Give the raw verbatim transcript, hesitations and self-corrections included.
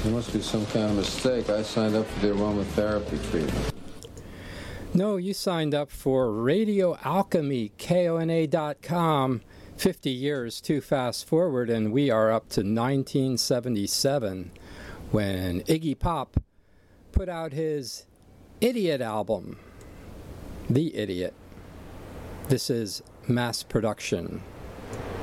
There must be some kind of mistake. I signed up for the aromatherapy treatment. No, you signed up for Radio Alchemy, K O N A dot com. fifty years too fast forward, and we are up to nineteen seventy-seven when Iggy Pop put out his Idiot album. The Idiot. This is Mass Production.